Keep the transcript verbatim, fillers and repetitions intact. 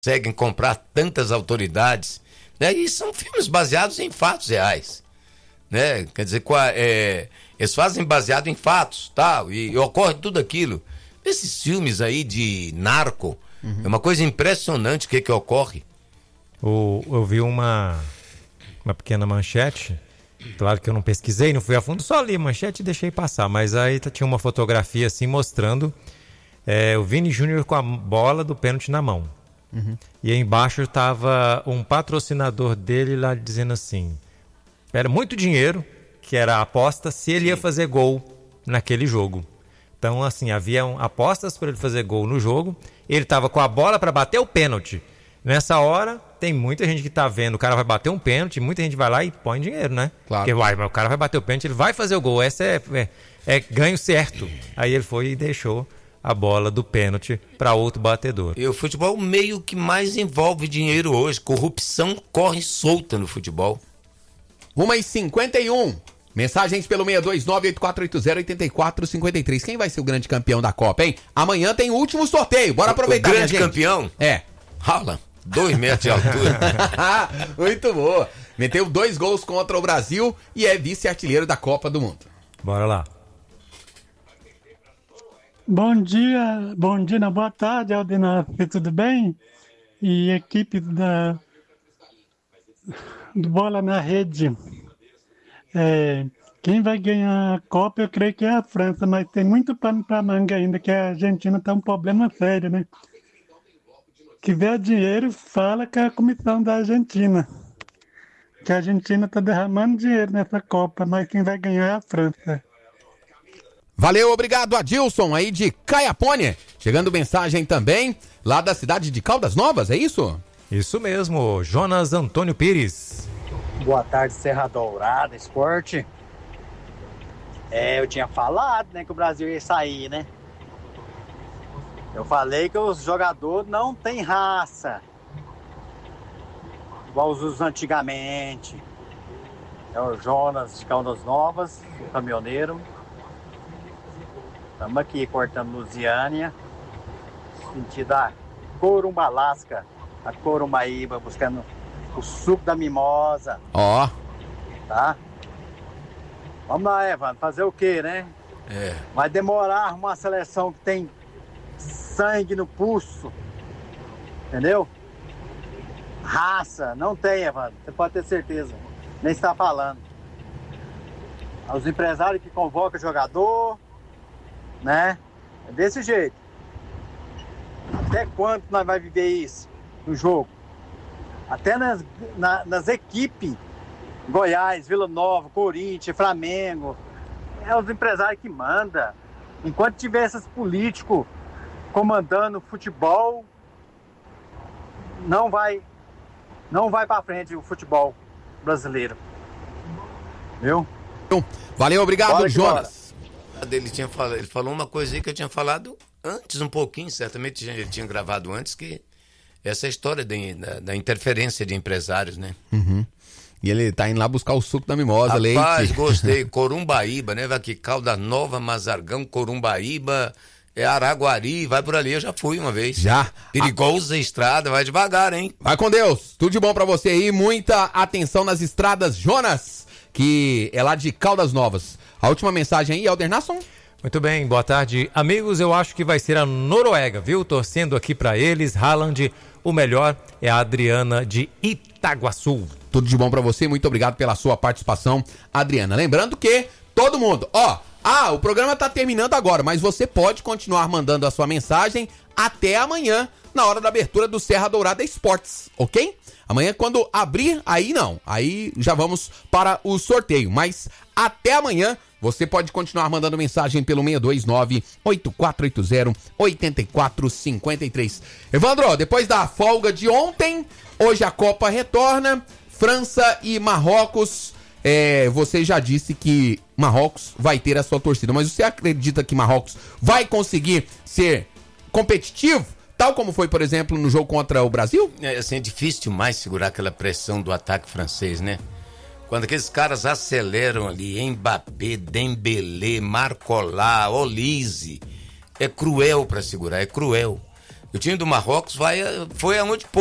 conseguem comprar tantas autoridades, né? E são filmes baseados em fatos reais, né? Quer dizer, é, eles fazem baseado em fatos, tal, e, e ocorre tudo aquilo. Esses filmes aí de narco, uhum. é uma coisa impressionante o que que ocorre. O, eu vi uma, uma pequena manchete, claro que eu não pesquisei, não fui a fundo, só li a manchete e deixei passar, mas aí tinha uma fotografia assim mostrando é, o Vini Júnior com a bola do pênalti na mão. Uhum. E aí embaixo estava um patrocinador dele lá dizendo assim, era muito dinheiro, que era a aposta, se ele Sim. ia fazer gol naquele jogo. Então, assim, havia um, apostas para ele fazer gol no jogo, ele estava com a bola para bater o pênalti. Nessa hora, tem muita gente que tá vendo, o cara vai bater um pênalti, muita gente vai lá e põe dinheiro, né? Claro. Porque vai, o cara vai bater o pênalti, ele vai fazer o gol, essa é, é, é ganho certo. Aí ele foi e deixou a bola do pênalti para outro batedor. E o futebol é o meio que mais envolve dinheiro hoje. Corrupção corre solta no futebol. uma e cinquenta e um. Mensagens pelo seis dois nove, oito quatro oito zero, oito quatro cinco três. Quem vai ser o grande campeão da Copa, hein? Amanhã tem o último sorteio. Bora aproveitar, o grande campeão? É. Haaland. Dois metros de altura. Muito boa. Meteu dois gols contra o Brasil e é vice-artilheiro da Copa do Mundo. Bora lá. Bom dia, bom dia, boa tarde, Aldina, tudo bem? E equipe da do Bola na Rede. É, quem vai ganhar a Copa, eu creio que é a França, mas tem muito pano para manga ainda, que a Argentina está um problema sério, né? Que vier dinheiro, fala com a comissão da Argentina. Que a Argentina está derramando dinheiro nessa Copa, mas quem vai ganhar é a França. Valeu, obrigado, Adilson, aí de Caiapônia. Chegando mensagem também lá da cidade de Caldas Novas, é isso? Isso mesmo, Jonas Antônio Pires. Boa tarde, Serra Dourada Esporte. É, eu tinha falado, né, que o Brasil ia sair, né? Eu falei que os jogadores não têm raça, igual os usos antigamente. É o Jonas de Caldas Novas, o caminhoneiro. Estamos aqui cortando Lusiânia, sentido a Corumbalasca, a Corumbaíba, buscando o suco da mimosa. Ó. Oh. Tá? Vamos lá, Evandro, fazer o quê, né? É. Vai demorar uma seleção que tem sangue no pulso, entendeu? Raça, não tem, Evandro, você pode ter certeza, nem está falando. Os empresários que convocam jogador, né? É desse jeito. Até quando nós vamos viver isso no jogo? Até nas, na, nas equipes, Goiás, Vila Nova, Corinthians, Flamengo, é os empresários que mandam. Enquanto tiver esses políticos comandando o futebol, não vai, não vai para frente o futebol brasileiro. Viu? Valeu, obrigado, bora, Jonas. Ele, tinha falado, ele falou uma coisa aí que eu tinha falado antes um pouquinho, certamente ele tinha gravado antes, que essa história de, da, da interferência de empresários, né? Uhum. E ele tá indo lá buscar o suco da mimosa, Rapaz, leite. Rapaz, gostei. Corumbaíba, né? Vai aqui, Caldas Nova, Mazargão, Corumbaíba, é Araguari, vai por ali, eu já fui uma vez. Já? Perigosa a estrada, vai devagar, hein? Vai com Deus, tudo de bom pra você aí, muita atenção nas estradas. Jonas, que é lá de Caldas Novas. A última mensagem aí, Alder Nasson? Muito bem, boa tarde. Amigos, eu acho que vai ser a Noruega, viu? Torcendo aqui pra eles. Haaland, o melhor é a Adriana de Itaguaçu. Tudo de bom pra você, muito obrigado pela sua participação, Adriana. Lembrando que todo mundo, ó, ah, o programa tá terminando agora, mas você pode continuar mandando a sua mensagem até amanhã, na hora da abertura do Serra Dourada Esportes, ok? Amanhã, quando abrir, aí não, aí já vamos para o sorteio, mas até amanhã você pode continuar mandando mensagem pelo seis dois nove, oito quatro oito zero, oito quatro cinco três. Evandro, depois da folga de ontem, hoje a Copa retorna, França e Marrocos. É, você já disse que Marrocos vai ter a sua torcida, mas você acredita que Marrocos vai conseguir ser competitivo, tal como foi, por exemplo, no jogo contra o Brasil? É, assim, é difícil demais segurar aquela pressão do ataque francês, né? Quando aqueles caras aceleram ali, Mbappé, Dembélé, Marcolá, Olise, é cruel pra segurar, é cruel. O time do Marrocos vai, foi aonde